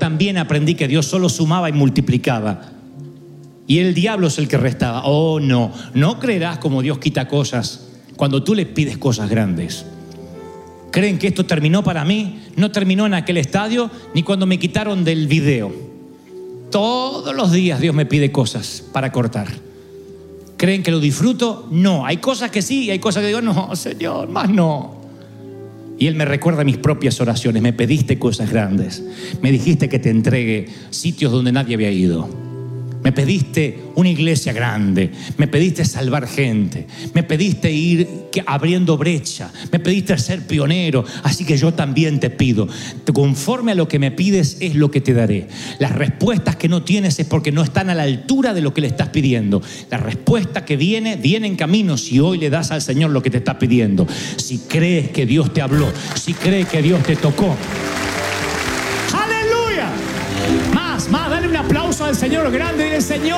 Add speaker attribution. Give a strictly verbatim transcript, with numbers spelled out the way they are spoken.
Speaker 1: también aprendí que Dios solo sumaba y multiplicaba. Y el diablo es el que restaba. Oh, no. No creerás como Dios quita cosas cuando tú le pides cosas grandes. ¿Creen que esto terminó para mí? No terminó en aquel estadio ni cuando me quitaron del video. Todos los días Dios me pide cosas para cortar. ¿Creen que lo disfruto? No. Hay cosas que sí y hay cosas que digo, no, Señor, más no. Y Él me recuerda mis propias oraciones. Me pediste cosas grandes. Me dijiste que te entregue sitios donde nadie había ido. Me pediste una iglesia grande. Me pediste salvar gente. Me pediste ir abriendo brecha. Me pediste ser pionero. Así que yo también te pido. Conforme a lo que me pides es lo que te daré. Las respuestas que no tienes es porque no están a la altura de lo que le estás pidiendo. La respuesta que viene, viene en camino si hoy le das al Señor lo que te está pidiendo. Si crees que Dios te habló. Si crees que Dios te tocó. Más, más, dale un aplauso al Señor grande y el Señor.